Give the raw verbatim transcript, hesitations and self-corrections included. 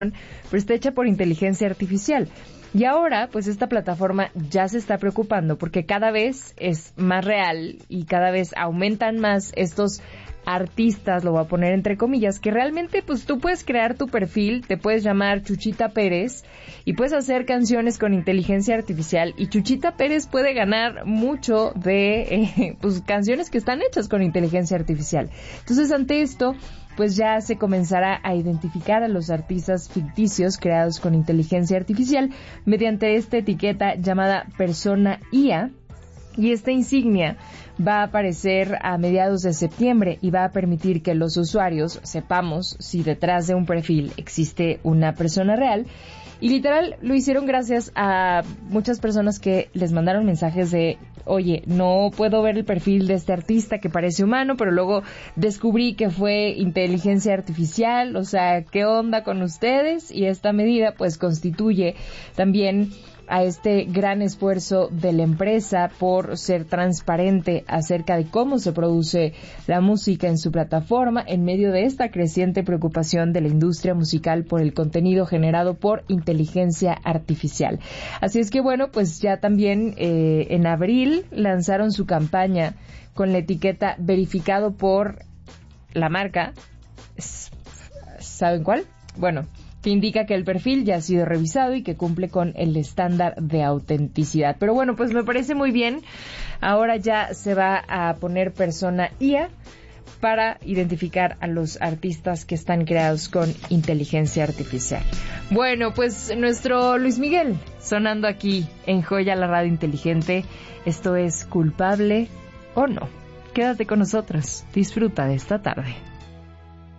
pero está hecha por inteligencia artificial. Y ahora, pues esta plataforma ya se está preocupando porque cada vez es más real y cada vez aumentan más estos artistas, lo voy a poner entre comillas, que realmente pues tú puedes crear tu perfil, te puedes llamar Chuchita Pérez y puedes hacer canciones con inteligencia artificial y Chuchita Pérez puede ganar mucho de eh, pues canciones que están hechas con inteligencia artificial. Entonces, ante esto, pues ya se comenzará a identificar a los artistas ficticios creados con inteligencia artificial mediante esta etiqueta llamada Persona I A, y esta insignia va a aparecer a mediados de septiembre y va a permitir que los usuarios sepamos si detrás de un perfil existe una persona real. Y literal lo hicieron gracias a muchas personas que les mandaron mensajes de: oye, no puedo ver el perfil de este artista que parece humano, pero luego descubrí que fue inteligencia artificial, o sea, ¿qué onda con ustedes? Y esta medida pues constituye también a este gran esfuerzo de la empresa por ser transparente acerca de cómo se produce la música en su plataforma en medio de esta creciente preocupación de la industria musical por el contenido generado por inteligencia artificial. Así es que bueno, pues ya también eh, en abril lanzaron su campaña con la etiqueta verificado por la marca. ¿Saben cuál? Bueno, que indica que el perfil ya ha sido revisado y que cumple con el estándar de autenticidad. Pero bueno, pues me parece muy bien. Ahora ya se va a poner Persona I A para identificar a los artistas que están creados con inteligencia artificial. Bueno, pues nuestro Luis Miguel sonando aquí en Joya, la radio inteligente. Esto es Culpable o No. Quédate con nosotros. Disfruta de esta tarde.